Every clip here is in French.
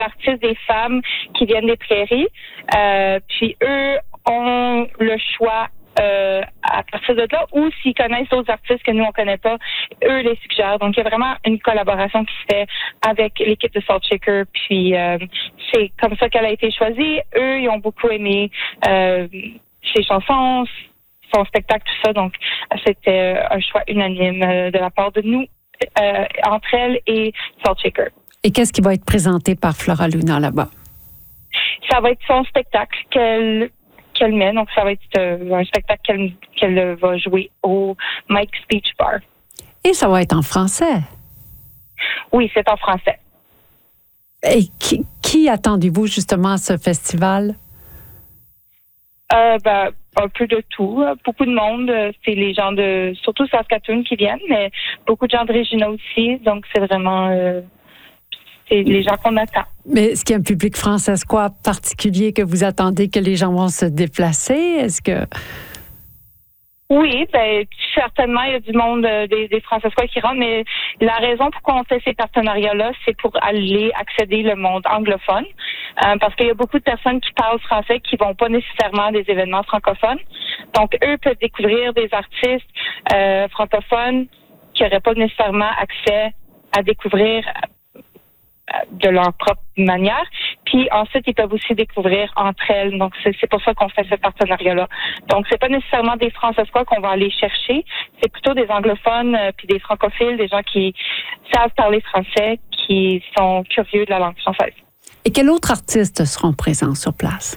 artistes, des femmes qui viennent des prairies. Puis eux ont le choix à partir de là, ou s'ils connaissent d'autres artistes que nous, on connaît pas, eux les suggèrent. Donc, il y a vraiment une collaboration qui se fait avec l'équipe de Salt Shaker. Puis, c'est comme ça qu'elle a été choisie. Eux, ils ont beaucoup aimé ses chansons, son spectacle, tout ça. Donc, c'était un choix unanime de la part de nous, entre elle et Salt Shaker. Et qu'est-ce qui va être présenté par Flora Luna là-bas? Ça va être son spectacle qu'elle met. Donc, ça va être un spectacle qu'elle va jouer au Mike's Beach Bar. Et ça va être en français? Oui, c'est en français. Et qui attendez-vous justement à ce festival? Un peu de tout. Beaucoup de monde. C'est les gens de, surtout Saskatoon qui viennent, mais beaucoup de gens de Regina aussi. Donc, c'est vraiment... c'est les gens qu'on attend. Mais est-ce qu'il y a un public francescois particulier que vous attendez que les gens vont se déplacer? Est-ce que... Oui, certainement, il y a du monde, des Francescois qui rentrent, mais la raison pourquoi on fait ces partenariats-là, c'est pour aller accéder le monde anglophone, parce qu'il y a beaucoup de personnes qui parlent français qui vont pas nécessairement à des événements francophones. Donc, eux peuvent découvrir des artistes francophones qui n'auraient pas nécessairement accès à découvrir de leur propre manière. Puis ensuite, ils peuvent aussi découvrir entre elles. Donc, c'est pour ça qu'on fait ce partenariat-là. Donc, c'est pas nécessairement des Francescois qu'on va aller chercher. C'est plutôt des anglophones puis des francophiles, des gens qui savent parler français, qui sont curieux de la langue française. Et quels autres artistes seront présents sur place?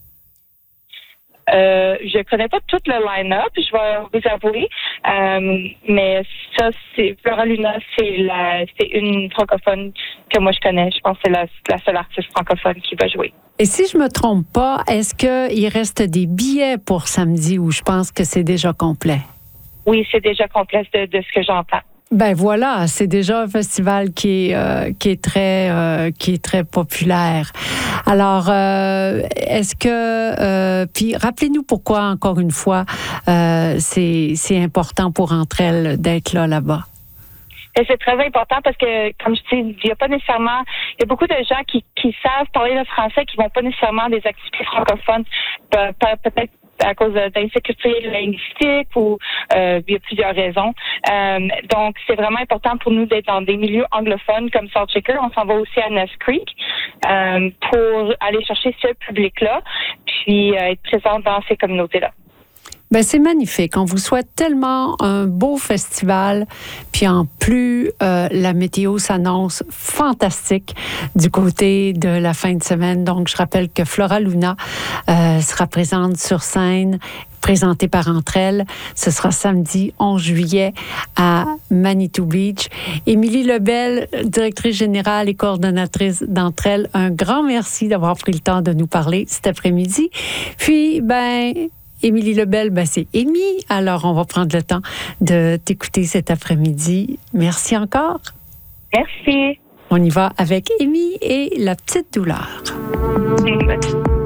Je connais pas tout le line-up, je vais vous avouer, mais ça, c'est Flora Luna, c'est une francophone que moi je connais. Je pense que c'est la seule artiste francophone qui va jouer. Et si je me trompe pas, est-ce qu'il reste des billets pour samedi ou je pense que c'est déjà complet? Oui, c'est déjà complet de ce que j'entends. Ben voilà, c'est déjà un festival qui est très populaire. Alors, est-ce que puis rappelez-nous pourquoi encore une fois c'est important pour entre elles d'être là-bas. Et c'est très important parce que, comme je dis, il y a beaucoup de gens qui savent parler le français qui vont pas nécessairement à des activités francophones, peut-être à cause d'insécurité linguistique ou il y a plusieurs raisons. Donc, c'est vraiment important pour nous d'être dans des milieux anglophones comme Salt Shaker. On s'en va aussi à Ness Creek pour aller chercher ce public-là, puis être présent dans ces communautés-là. Ben c'est magnifique. On vous souhaite tellement un beau festival. Puis en plus, la météo s'annonce fantastique du côté de la fin de semaine. Donc, je rappelle que Flora Luna sera présente sur scène, présentée par Entre elles. Ce sera samedi 11 juillet à Manitou Beach. Émilie Lebel, directrice générale et coordonnatrice d'Entre elles, un grand merci d'avoir pris le temps de nous parler cet après-midi. Puis, Émilie Lebel, c'est Amy. Alors, on va prendre le temps de t'écouter cet après-midi. Merci encore. Merci. On y va avec Amy et la petite douleur. Merci.